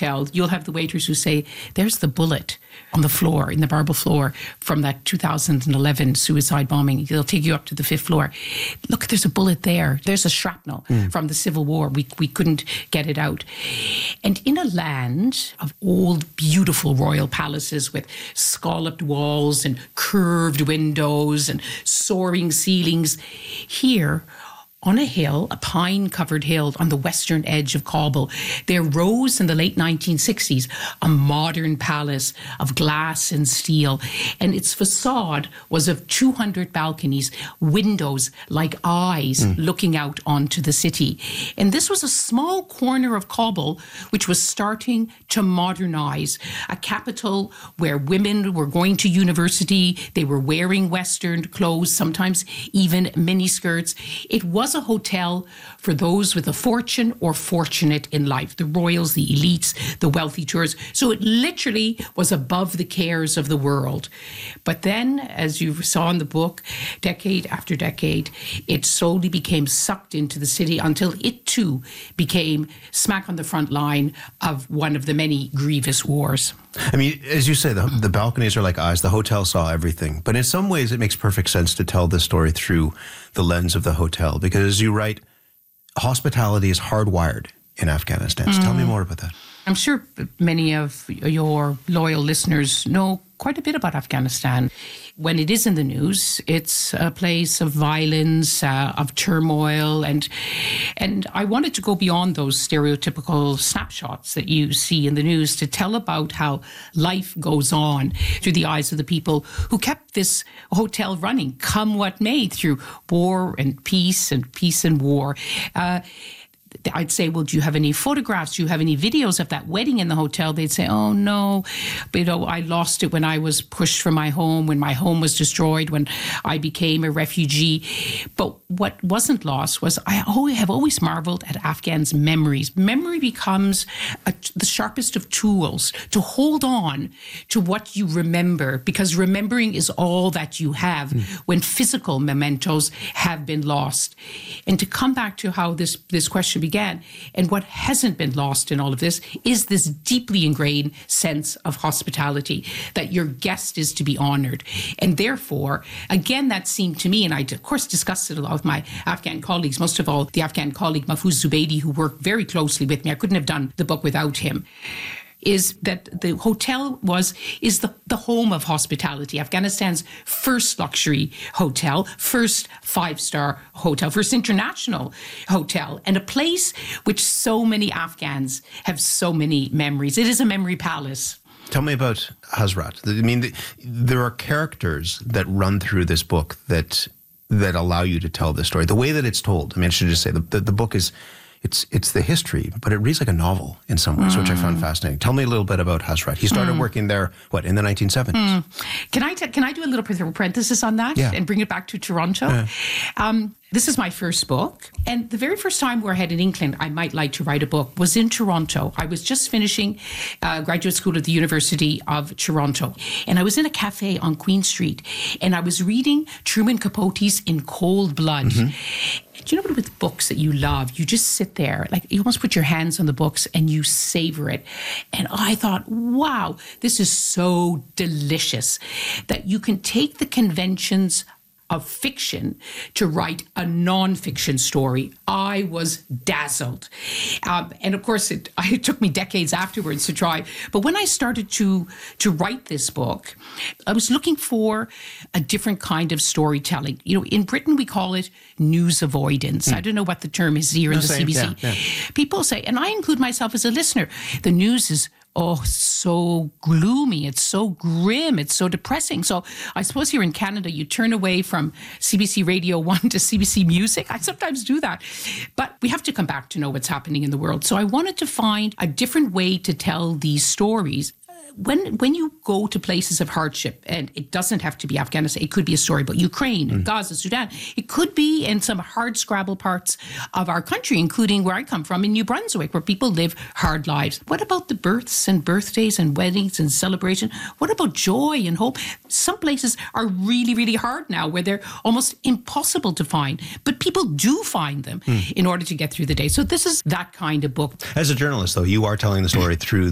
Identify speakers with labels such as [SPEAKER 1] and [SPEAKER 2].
[SPEAKER 1] hotel, you'll have the waiters who say, there's the bullet on the floor, in the marble floor from that 2011 suicide bombing. They'll take you up to the 5th floor. Look, there's a bullet there. There's a shrapnel from the Civil War. We couldn't get it out. And in a land of old, beautiful royal palaces with scalloped walls and curved windows and soaring ceilings, here, on a hill, a pine-covered hill on the western edge of Kabul, there rose in the late 1960s a modern palace of glass and steel, and its facade was of 200 balconies, windows like eyes looking out onto the city. And this was a small corner of Kabul which was starting to modernize, a capital where women were going to university, they were wearing Western clothes, sometimes even miniskirts. It was a hotel for those with a fortune or fortunate in life, the royals, the elites, the wealthy tourists. So it literally was above the cares of the world. But then, as you saw in the book, decade after decade, it slowly became sucked into the city until it too became smack on the front line of one of the many grievous wars.
[SPEAKER 2] I mean, as you say, the balconies are like eyes. The hotel saw everything. But in some ways, it makes perfect sense to tell this story through the lens of the hotel. Because as you write, hospitality is hardwired in Afghanistan. So tell me more about that.
[SPEAKER 1] I'm sure many of your loyal listeners know quite a bit about Afghanistan. When it is in the news, it's a place of violence, of turmoil, and I wanted to go beyond those stereotypical snapshots that you see in the news to tell about how life goes on through the eyes of the people who kept this hotel running, come what may, through war and peace and war. I'd say, well, do you have any photographs? Do you have any videos of that wedding in the hotel? They'd say, oh, no, but, I lost it when I was pushed from my home, when my home was destroyed, when I became a refugee. But what wasn't lost was I have always marveled at Afghans' memories. Memory becomes the sharpest of tools to hold on to what you remember, because remembering is all that you have when physical mementos have been lost. And to come back to how this question began, and what hasn't been lost in all of this is this deeply ingrained sense of hospitality, that your guest is to be honored. And therefore, again, that seemed to me, and I, of course, discussed it a lot with my Afghan colleagues, most of all the Afghan colleague Mahfouz Zubaydi, who worked very closely with me. I couldn't have done the book without him. Is that the hotel is the home of hospitality. Afghanistan's first luxury hotel, first 5-star hotel, first international hotel, and a place which so many Afghans have so many memories. It is a memory palace.
[SPEAKER 2] Tell me about Hazrat. I mean, there are characters that run through this book that allow you to tell this story. The way that it's told, I mean, I should just say, the book is... It's the history, but it reads like a novel in some ways, which I found fascinating. Tell me a little bit about Hazrat. He started working there, in the 1970s?
[SPEAKER 1] Can I do a little parenthesis on that and bring it back to Toronto? Yeah. This is my first book, and the very first time where I had an inkling I might like to write a book was in Toronto. I was just finishing graduate school at the University of Toronto, and I was in a cafe on Queen Street, and I was reading Truman Capote's In Cold Blood. Do you know what, with books that you love, you just sit there, like you almost put your hands on the books and you savor it. And I thought, wow, this is so delicious that you can take the conventions of fiction to write a non-fiction story. I was dazzled. And of course, it took me decades afterwards to try. But when I started to write this book, I was looking for a different kind of storytelling. In Britain, we call it news avoidance. I don't know what the term is here in the CBC. Yeah. People say, and I include myself as a listener, the news is so gloomy, it's so grim, it's so depressing. So I suppose here in Canada, you turn away from CBC Radio 1 to CBC Music. I sometimes do that. But we have to come back to know what's happening in the world. So I wanted to find a different way to tell these stories. When you go to places of hardship, and it doesn't have to be Afghanistan, it could be a story about Ukraine, Gaza, Sudan. It could be in some hard scrabble parts of our country, including where I come from in New Brunswick, where people live hard lives. What about the births and birthdays and weddings and celebration? What about joy and hope? Some places are really, really hard now, where they're almost impossible to find, but people do find them in order to get through the day. So this is that kind of book.
[SPEAKER 2] As a journalist, though, you are telling the story through